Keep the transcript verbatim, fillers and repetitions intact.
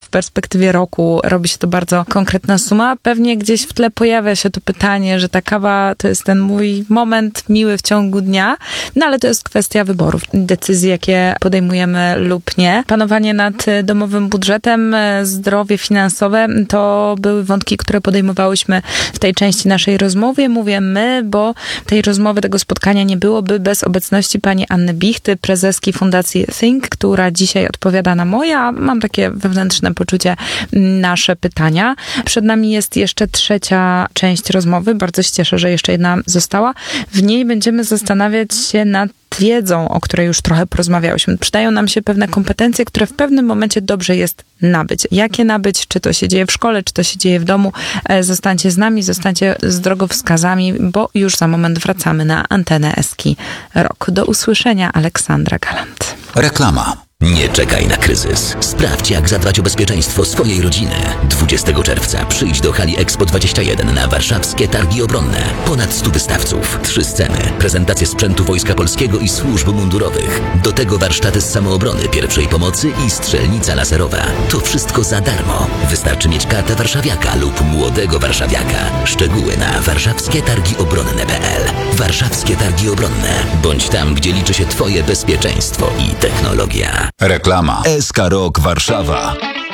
perspektywie roku robi się to bardzo konkretna suma. Pewnie gdzieś w tle pojawia się to pytanie, że ta kawa to jest ten mój moment miły w ciągu dnia, no ale to jest kwestia wyborów, decyzji, jakie podejmujemy lub nie. Panowanie nad domowym budżetem, zdrowie finansowe, to były wątki, które podejmowałyśmy w tej części naszej rozmowy. Mówię my, bo tej rozmowy, tego spotkania nie byłoby bez obecności pani Anny Bichty, prezeski Fundacji Think, która dzisiaj odpowiada na moje, a mam takie wewnętrzne poczucie, nasze pytania. Przed nami jest jeszcze trzecia część rozmowy. Bardzo się cieszę, że jeszcze jedna została. W niej będziemy zastanawiać się nad wiedzą, o której już trochę porozmawiałyśmy. Przydają nam się pewne kompetencje, które w pewnym momencie dobrze jest nabyć. Jakie nabyć? Czy to się dzieje w szkole, czy to się dzieje w domu? Zostańcie z nami, zostańcie z drogowskazami, bo już za moment wracamy na antenę Eski Rock. Do usłyszenia, Aleksandra Galant. Reklama. Nie czekaj na kryzys. Sprawdź, jak zadbać o bezpieczeństwo swojej rodziny. dwudziestego czerwca przyjdź do hali Expo dwadzieścia jeden na warszawskie targi obronne. Ponad stu wystawców, trzy sceny, prezentacje sprzętu Wojska Polskiego i służb mundurowych. Do tego warsztaty z samoobrony, pierwszej pomocy i strzelnica laserowa. To wszystko za darmo. Wystarczy mieć kartę warszawiaka lub młodego warszawiaka. Szczegóły na warszawskie targi obronne kropka p l. Warszawskie targi obronne. Bądź tam, gdzie liczy się twoje bezpieczeństwo i technologia. Reklama. S K Rock Warszawa.